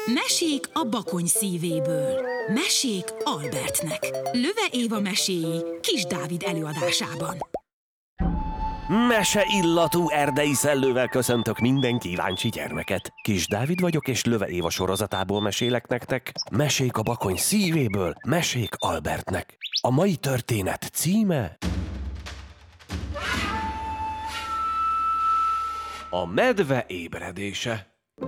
Mesék a Bakony szívéből. Mesék Albertnek. Löve Éva meséi Kis Dávid előadásában. Mese illatú erdei szellővel köszöntök minden kíváncsi gyermeket. Kis Dávid vagyok, és Löve Éva sorozatából mesélek nektek. Mesék a Bakony szívéből, mesék Albertnek. A mai történet címe... A medve ébredése.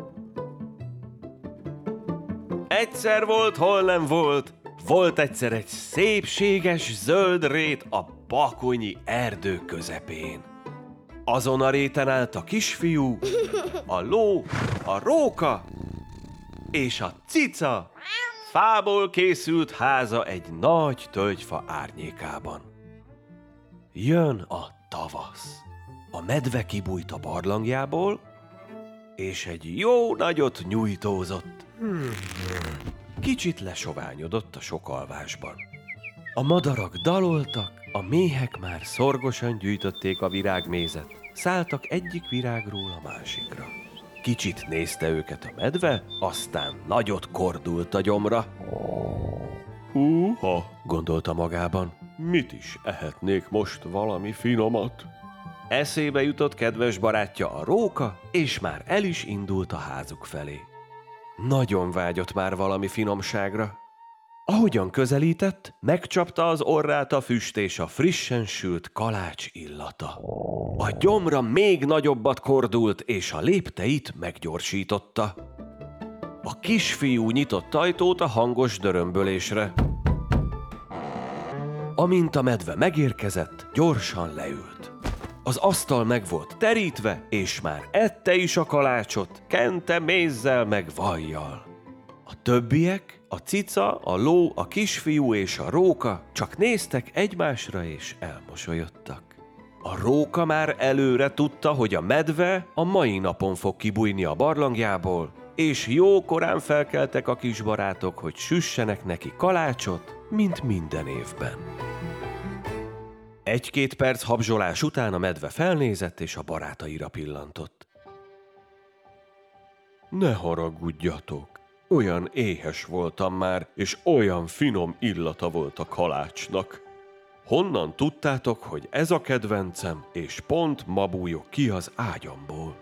Egyszer volt, hol nem volt. Volt egyszer egy szépséges zöld rét a bakonyi erdő közepén. Azon a réten állt a kisfiú, a ló, a róka és a cica. Fából készült háza egy nagy tölgyfa árnyékában. Jön a tavasz. A medve kibújt a barlangjából, és egy jó nagyot nyújtózott. Kicsit lesoványodott a sok alvásban. A madarak daloltak, a méhek már szorgosan gyűjtötték a virágmézet, szálltak egyik virágról a másikra. Kicsit nézte őket a medve, aztán nagyot kordult a gyomra. Húha, gondolta magában, mit is ehetnék most valami finomat? Eszébe jutott kedves barátja a róka, és már el is indult a házuk felé. Nagyon vágyott már valami finomságra. Ahogyan közelített, megcsapta az orrát a füst és a frissen sült kalács illata. A gyomra még nagyobbat kordult, és a lépteit meggyorsította. A kisfiú nyitott ajtót a hangos dörömbölésre. Amint a medve megérkezett, gyorsan leült. Az asztal meg volt terítve, és már ette is a kalácsot, kente mézzel meg vajjal. A többiek, a cica, a ló, a kisfiú és a róka csak néztek egymásra és elmosolyodtak. A róka már előre tudta, hogy a medve a mai napon fog kibújni a barlangjából, és jókorán felkeltek a kis barátok, hogy süssenek neki kalácsot, mint minden évben. Egy-két perc habzsolás után a medve felnézett, és a barátaira pillantott. Ne haragudjatok, olyan éhes voltam már, és olyan finom illata volt a kalácsnak. Honnan tudtátok, hogy ez a kedvencem, és pont ma bújok ki az ágyamból?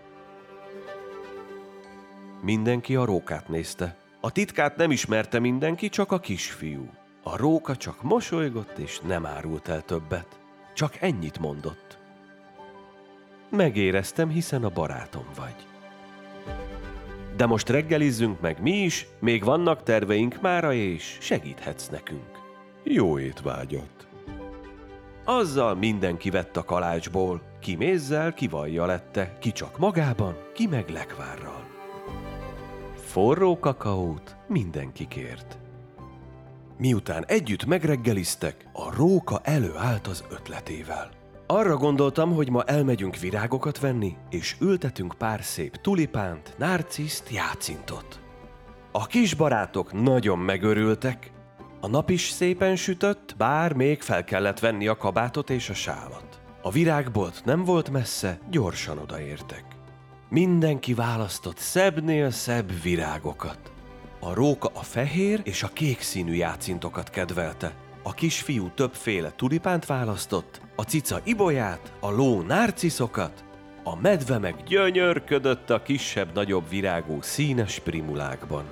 Mindenki a rókát nézte. A titkát nem ismerte mindenki, csak a kisfiú. A róka csak mosolygott, és nem árult el többet. Csak ennyit mondott. Megéreztem, hiszen a barátom vagy. De most reggelizzünk meg mi is, még vannak terveink mára, és segíthetsz nekünk. Jó étvágyat! Azzal mindenki vett a kalácsból, ki mézzel, ki vajjal lette, ki csak magában, ki meg lekvárral. Forró kakaót mindenki kért. Miután együtt megreggeliztek, a róka előállt az ötletével. Arra gondoltam, hogy ma elmegyünk virágokat venni, és ültetünk pár szép tulipánt, nárciszt, jácintot. A kis barátok nagyon megörültek. A nap is szépen sütött, bár még fel kellett venni a kabátot és a sálat. A virágbolt nem volt messze, gyorsan odaértek. Mindenki választott szebbnél szebb virágokat. A róka a fehér és a kék színű jácintokat kedvelte. A kisfiú többféle tulipánt választott, a cica ibolyát, a ló nárciszokat, a medve meg gyönyörködött a kisebb-nagyobb virágú színes primulákban.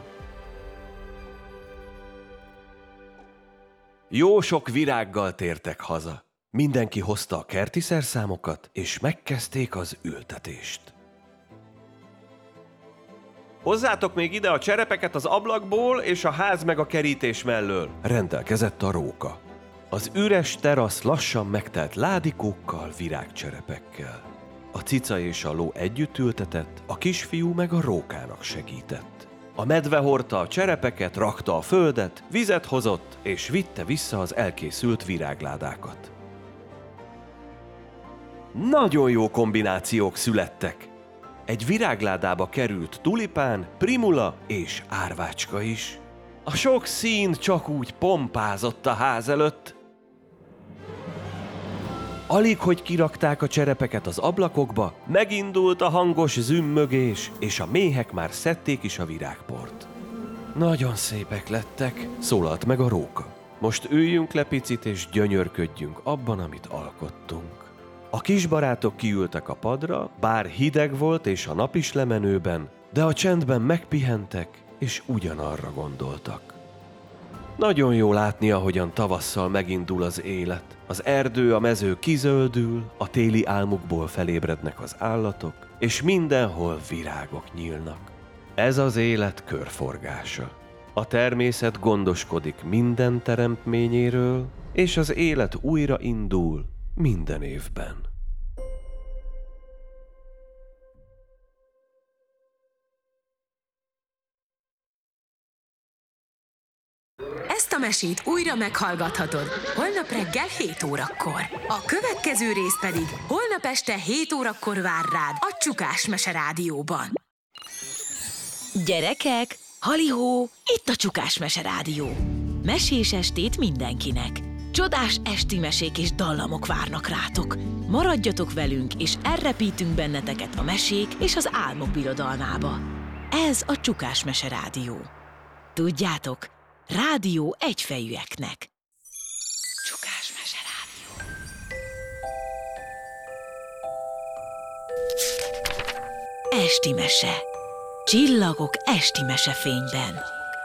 Jó sok virággal tértek haza. Mindenki hozta a kerti szerszámokat, és megkezdték az ültetést. Hozzátok még ide a cserepeket az ablakból, és a ház meg a kerítés mellől, rendelkezett a róka. Az üres terasz lassan megtelt ládikókkal, virágcserepekkel. A cica és a ló együtt ültetett, a kisfiú meg a rókának segített. A medve hordta a cserepeket, rakta a földet, vizet hozott, és vitte vissza az elkészült virágládákat. Nagyon jó kombinációk születtek. Egy virágládába került tulipán, primula és árvácska is. A sok szín csak úgy pompázott a ház előtt. Alig, hogy kirakták a cserepeket az ablakokba, megindult a hangos zümmögés, és a méhek már szedték is a virágport. Nagyon szépek lettek, szólalt meg a róka. Most üljünk le picit, és gyönyörködjünk abban, amit alkottunk. A kisbarátok kiültek a padra, bár hideg volt és a nap is lemenőben, de a csendben megpihentek, és ugyanarra gondoltak. Nagyon jó látni, ahogyan tavasszal megindul az élet. Az erdő, a mező kizöldül, a téli álmukból felébrednek az állatok, és mindenhol virágok nyílnak. Ez az élet körforgása. A természet gondoskodik minden teremtményéről, és az élet újra indul minden évben. Ezt a mesét újra meghallgathatod holnap reggel 7 órakor. A következő rész pedig holnap este 7 órakor vár rád a Csukás Mese Rádióban. Gyerekek, halihó, itt a Csukás Mese Rádió. Mesés estét mindenkinek. Csodás esti mesék és dallamok várnak rátok. Maradjatok velünk, és elrepítünk benneteket a mesék és az álmok birodalmába. Ez a Csukás Mese Rádió. Tudjátok, rádió egyfejűeknek. Csukás Mese Rádió. Esti mese. Csillagok esti mesefényben.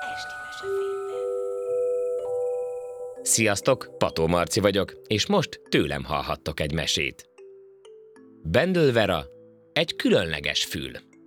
Sziasztok, Pató Marci vagyok, és most tőlem hallhattok egy mesét. Bendölvera, egy különleges fül.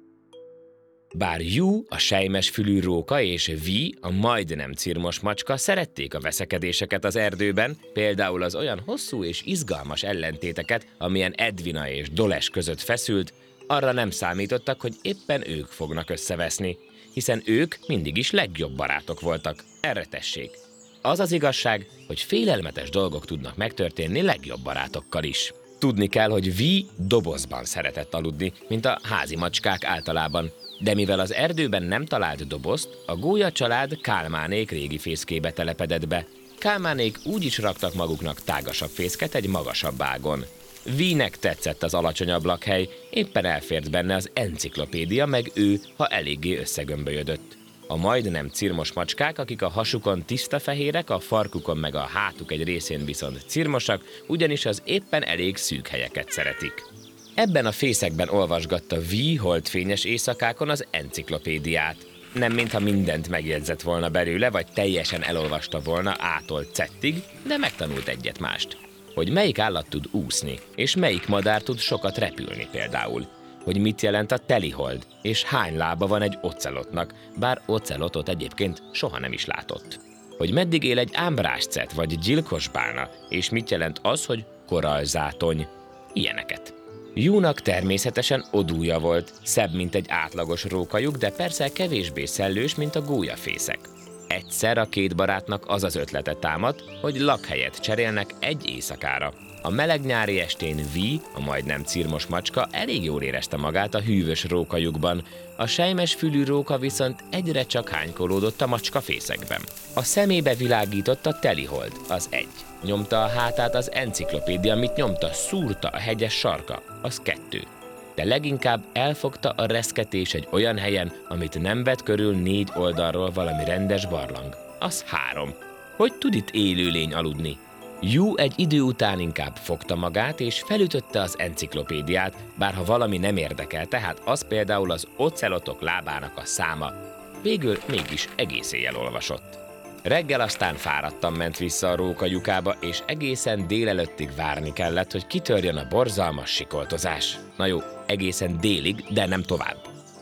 Bár Jú, a selymes-fülű róka, és Vi, a majdnem cirmos macska szerették a veszekedéseket az erdőben, például az olyan hosszú és izgalmas ellentéteket, amilyen Edvina és Doles között feszült, arra nem számítottak, hogy éppen ők fognak összeveszni, hiszen ők mindig is legjobb barátok voltak. Erre tessék. Az az igazság, hogy félelmetes dolgok tudnak megtörténni legjobb barátokkal is. Tudni kell, hogy Vi dobozban szeretett aludni, mint a házi macskák általában, de mivel az erdőben nem talált dobozt, a gólya család Kálmánék régi fészkébe telepedett be. Kálmánék úgy is raktak maguknak tágasabb fészket egy magasabb ágon. Vi-nek tetszett az alacsonyabb lakhely, éppen elfért benne az enciklopédia, meg ő, ha eléggé összegömbölyödött. A majdnem cirmos macskák, akik a hasukon tiszta fehérek, a farkukon meg a hátuk egy részén viszont cirmosak, ugyanis az éppen elég szűk helyeket szeretik. Ebben a fészekben olvasgatta Vi holdfényes éjszakákon az enciklopédiát. Nem mintha mindent megjegyzett volna belőle, vagy teljesen elolvasta volna A-tól Z-ig, de megtanult egyet-mást. Hogy melyik állat tud úszni, és melyik madár tud sokat repülni például. Hogy mit jelent a telihold, és hány lába van egy ocelotnak, bár ocelotot egyébként soha nem is látott. Hogy meddig él egy ámbrászcet vagy gyilkos bálna, és mit jelent az, hogy korallzátony. Ilyeneket. Júnak természetesen odúja volt, szebb, mint egy átlagos rókajuk, de persze kevésbé szellős, mint a gólyafészek. Egyszer a két barátnak az az ötlete támadt, hogy lakhelyet cserélnek egy éjszakára. A meleg nyári estén Vi, a majdnem cirmos macska elég jól érezte magát a hűvös rókajukban, a selymes fülű róka viszont egyre csak hánykolódott a macskafészekben. A szemébe világított a telihold, az 1. Nyomta a hátát az enciklopédia, amit nyomta, szúrta a hegyes sarka, az 2. De leginkább elfogta a reszketés egy olyan helyen, amit nem vett körül 4 oldalról valami rendes barlang, az 3. Hogy tud itt élőlény aludni? Jú egy idő után inkább fogta magát, és felütötte az enciklopédiát, bár ha valami nem érdekel, tehát az például az ocelotok lábának a száma. Végül mégis egész éjjel olvasott. Reggel aztán fáradtan ment vissza a róka lyukába, és egészen délelőttig várni kellett, hogy kitörjön a borzalmas sikoltozás. Na jó, egészen délig, de nem tovább.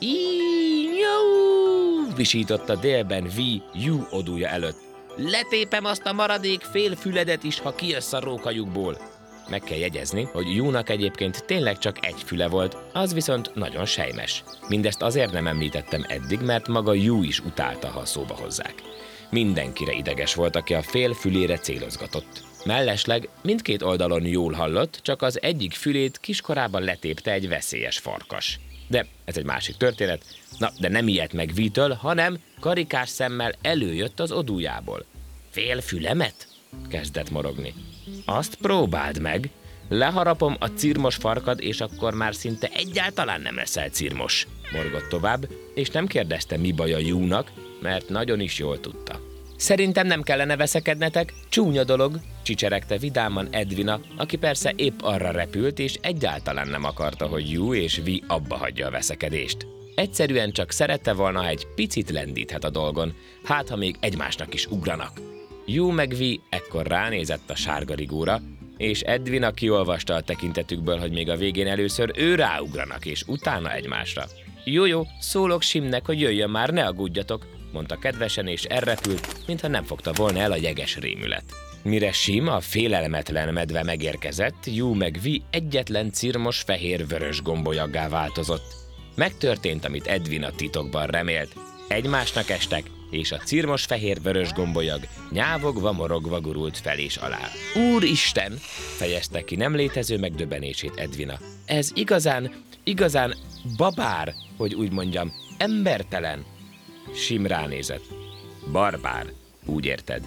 Visította délben Vi Jú odúja előtt. Letépem azt a maradék fél füledet is, ha kijössz a rókajukból. Meg kell jegyezni, hogy Júnak egyébként tényleg csak egy füle volt, az viszont nagyon selymes. Mindezt azért nem említettem eddig, mert maga Jú is utálta, ha szóba hozzák. Mindenkire ideges volt, aki a fél fülére célozgatott. Mellesleg mindkét oldalon jól hallott, csak az egyik fülét kiskorában letépte egy veszélyes farkas. De ez egy másik történet. Na, de nem ijedt meg Vi-től, hanem karikás szemmel előjött az odújából. Fél fülemet? Kezdett morogni. Azt próbáld meg. Leharapom a cirmos farkad, és akkor már szinte egyáltalán nem leszel cirmos. Morgott tovább, és nem kérdezte, mi baj a Júnak, mert nagyon is jól tudta. Szerintem nem kellene veszekednetek, csúnya dolog, csicseregte vidáman Edwina, aki persze épp arra repült, és egyáltalán nem akarta, hogy Jú és Vi abba hagyja a veszekedést. Egyszerűen csak szerette volna, ha egy picit lendíthet a dolgon, hát ha még egymásnak is ugranak. Jú meg Vi ekkor ránézett a sárga rigóra, és Edwina kiolvasta a tekintetükből, hogy még a végén először ő ráugranak, és utána egymásra. Jó, szólok Simnek, hogy jöjjön már, ne aggódjatok, mondta kedvesen, és elrepült, mintha nem fogta volna el a jeges rémület. Mire Sim, a félelmetlen medve megérkezett, Jú meg Vi egyetlen cirmos fehér-vörös gombolyaggá változott. Megtörtént, amit Edwina titokban remélt. Egymásnak estek, és a cirmos fehér-vörös gombolyag nyávogva, morogva gurult fel és alá. Úristen! Fejezte ki nem létező megdöbbenését Edwina. Ez igazán babár, hogy úgy mondjam, embertelen. Sim ránézett. Barbár, úgy érted.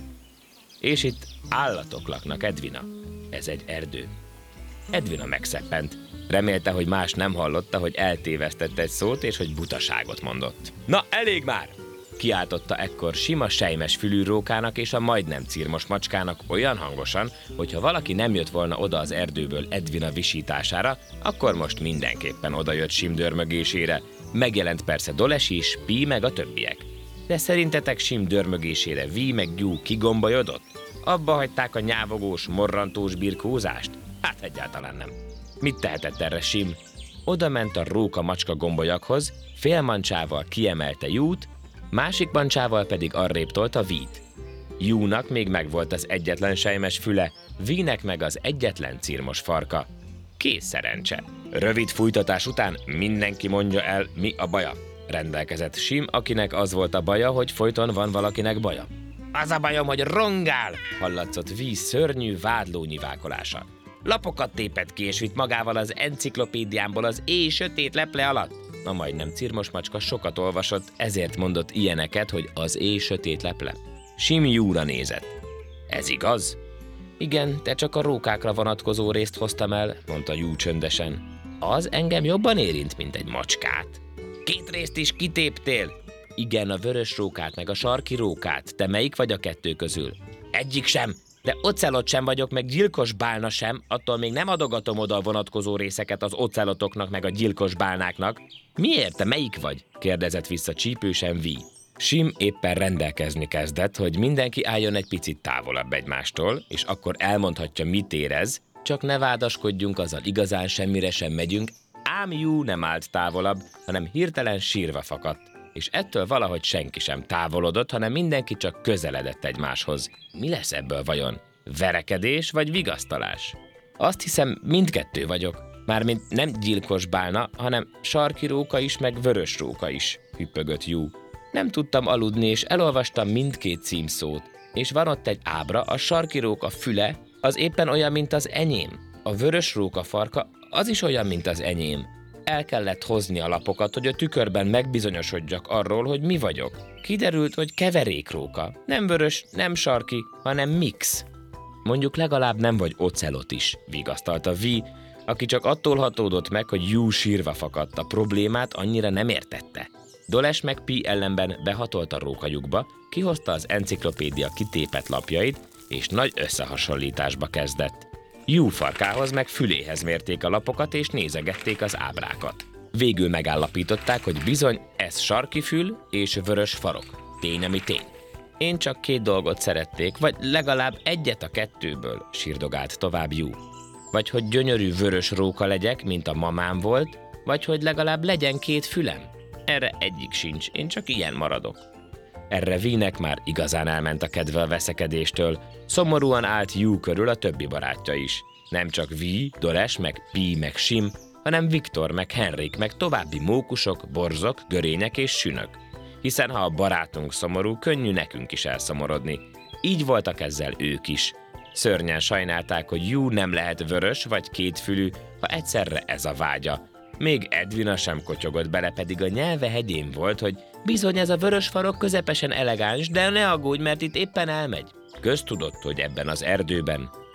És itt állatok laknak, Edwina. Ez egy erdő. Edwina megszeppent. Remélte, hogy más nem hallotta, hogy eltévesztett egy szót, és hogy butaságot mondott. Na, elég már! Kiáltotta ekkor Sima sejmes fülű rókának és a majdnem cirmos macskának olyan hangosan, hogy ha valaki nem jött volna oda az erdőből Edwina visítására, akkor most mindenképpen odajött Sim dörmögésére. Megjelent persze Doles is, Pi meg a többiek. De szerintetek Sim dörmögésére Vi meg Jú kigombolyodott? Abba hagyták a nyávogós, morrantós birkózást? Hát egyáltalán nem. Mit tehetett erre Sim? Oda ment a róka macska gombolyaghoz, fél mancsával kiemelte Jút, másik mancsával pedig arrébb tolta Vít. Júnak még megvolt az egyetlen sejmes füle, Vínek meg az egyetlen cirmos farka. Kész szerencse. Rövid fújtatás után mindenki mondja el, mi a baja, rendelkezett Sim, akinek az volt a baja, hogy folyton van valakinek baja. Az a bajom, hogy rongál, hallatszott Vi szörnyű, vádló nyivákolása. Lapokat tépett ki, és vitt magával az enciklopédiámból az éj sötét leple alatt. A majdnem cirmos macska sokat olvasott, ezért mondott ilyeneket, hogy az éj sötét leple. Sim Júra nézett. Ez igaz? Igen, de csak a rókákra vonatkozó részt hoztam el, mondta Jú csöndesen. Az engem jobban érint, mint egy macskát. 2 részt is kitéptél? Igen, a vörös rókát meg a sarki rókát. Te melyik vagy a 2 közül? Egyik sem, de ocelot sem vagyok, meg gyilkos bálna sem, attól még nem adogatom oda a vonatkozó részeket az ocelotoknak meg a gyilkos bálnáknak. Miért, te melyik vagy? Kérdezett vissza csípősen Vi. Sim éppen rendelkezni kezdett, hogy mindenki álljon egy picit távolabb egymástól, és akkor elmondhatja, mit érez, csak ne vádaskodjunk, azzal igazán semmire sem megyünk, ám Jú nem állt távolabb, hanem hirtelen sírva fakadt, és ettől valahogy senki sem távolodott, hanem mindenki csak közeledett egymáshoz. Mi lesz ebből vajon? Verekedés vagy vigasztalás? Azt hiszem, mindkettő vagyok. Mármint nem gyilkos bálna, hanem sarki róka is, meg vörös róka is, hüppögött Jú. Nem tudtam aludni, és elolvastam mindkét címszót. És van ott egy ábra, a sarki róka füle, az éppen olyan, mint az enyém. A vörös róka farka, az is olyan, mint az enyém. El kellett hozni a lapokat, hogy a tükörben megbizonyosodjak arról, hogy mi vagyok. Kiderült, hogy keverékróka. Nem vörös, nem sarki, hanem mix. Mondjuk legalább nem vagy ocelot is, vigasztalta Vi, aki csak attól hatódott meg, hogy Jú sírva fakadt, a problémát annyira nem értette. Doles meg Pi ellenben behatolt a rókajukba, kihozta az enciklopédia kitépett lapjait, és nagy összehasonlításba kezdett. Jú farkához meg füléhez mérték a lapokat, és nézegették az ábrákat. Végül megállapították, hogy bizony ez sarki fül és vörös farok. Tény, ami tény. Én csak 2 dolgot szerették, vagy legalább egyet a 2-ből, sírdogált tovább Jú. Vagy hogy gyönyörű vörös róka legyek, mint a mamám volt, vagy hogy legalább legyen 2 fülem. Erre egyik sincs, én csak ilyen maradok. Erre Vínek már igazán elment a kedve a veszekedéstől, szomorúan állt Jú körül a többi barátja is. Nem csak Vi, Doles, meg Pi, meg Sim, hanem Viktor, meg Henrik, meg további mókusok, borzok, görények és sünök. Hiszen ha a barátunk szomorú, könnyű nekünk is elszomorodni. Így voltak ezzel ők is. Szörnyen sajnálták, hogy Jú nem lehet vörös vagy 2 fülű, ha egyszerre ez a vágya. Még Edwina sem kotyogott bele, pedig a nyelve hegyén volt, hogy bizony ez a vörös farok közepesen elegáns, de ne aggódj, mert itt éppen elmegy. Köztudott, hogy ebben az erdőben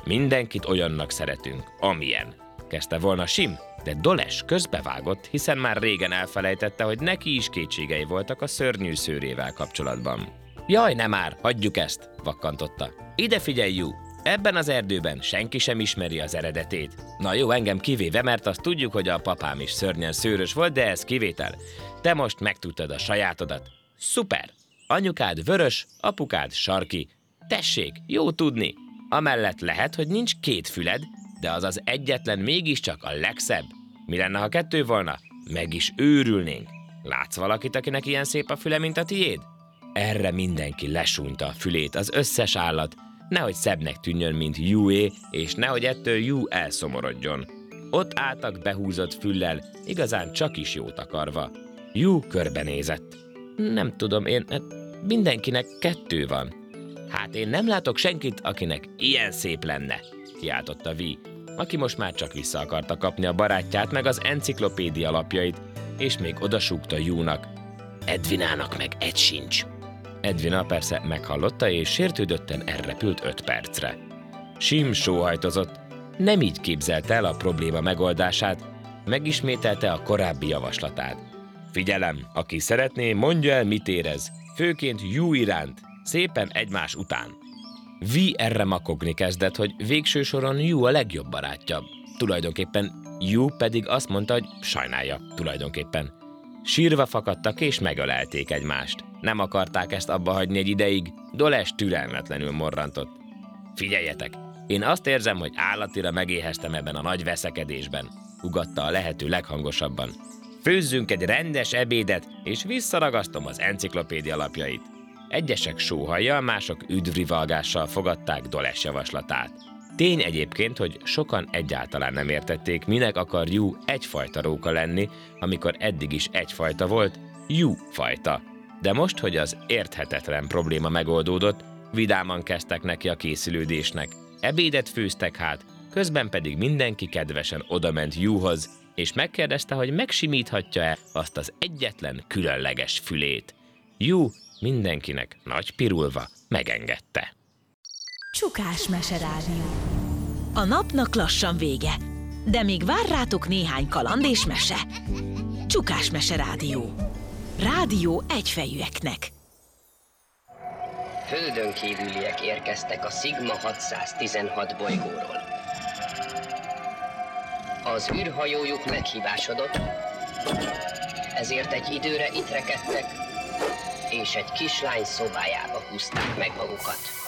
Mindenkit olyannak szeretünk, amilyen. Kezdte volna Sim, de Doles közbevágott, hiszen már régen elfelejtette, hogy neki is kétségei voltak a szörnyű szőrével kapcsolatban. Jaj, nem már, hagyjuk ezt, vakkantotta. Ide figyelj, Jú! Ebben az erdőben senki sem ismeri az eredetét. Na jó, engem kivéve, mert azt tudjuk, hogy a papám is szörnyen szőrös volt, de ez kivétel. Te most megtudtad a sajátodat. Szuper! Anyukád vörös, apukád sarki. Tessék, jó tudni! Amellett lehet, hogy nincs két füled, de az az egyetlen mégiscsak a legszebb. Mi lenne, ha kettő volna? Meg is őrülnénk. Látsz valakit, akinek ilyen szép a füle, mint a tiéd? Erre mindenki lesúnyta a fülét, az összes állat, nehogy szebbnek tűnjön, mint Jué, és nehogy ettől Jú elszomorodjon. Ott álltak behúzott füllel, igazán csak is jót akarva. Jú körbenézett. Nem tudom, mindenkinek kettő van. Hát én nem látok senkit, akinek ilyen szép lenne, kiáltotta Vi, aki most már csak vissza akarta kapni a barátját meg az enciklopédia lapjait, és még odasúgta Júnak. Edvinának meg egy sincs. Edvina persze meghallotta, és sértődötten elrepült 5 percre. Sim sóhajtozott, nem így képzelte el a probléma megoldását, megismételte a korábbi javaslatát. Figyelem, aki szeretné, mondja el, mit érez, főként Jú iránt, szépen egymás után. Vi erre makogni kezdett, hogy végső soron Jú a legjobb barátja. Tulajdonképpen Jú pedig azt mondta, hogy sajnálja tulajdonképpen. Sírva fakadtak és megölelték egymást. Nem akarták ezt abba hagyni egy ideig, Doles türelmetlenül morrantott. Figyeljetek, én azt érzem, hogy állatira megéheztem ebben a nagy veszekedésben, ugatta a lehető leghangosabban. Főzzünk egy rendes ebédet, és visszaragasztom az enciklopédia lapjait. Egyesek sóhajjal, mások üdvrivalgással fogadták Doles javaslatát. Tény egyébként, hogy sokan egyáltalán nem értették, minek akar Jú egyfajta róka lenni, amikor eddig is egyfajta volt, Jú fajta. De most, hogy az érthetetlen probléma megoldódott, vidáman kezdtek neki a készülődésnek. Ebédet főztek hát, közben pedig mindenki kedvesen odament Júhoz, és megkérdezte, hogy megsimíthatja-e azt az egyetlen különleges fülét. Jú mindenkinek nagy pirulva megengedte. Csukás meserádió. A napnak lassan vége, de még vár rátok néhány kaland és mese. Csukás meserádió. Rádió egyfejűeknek. Földön kívüliek érkeztek a Sigma 616 bolygóról. Az űrhajójuk meghibásodott, ezért egy időre itt rekedtek, és egy kislány szobájába húzták meg magukat.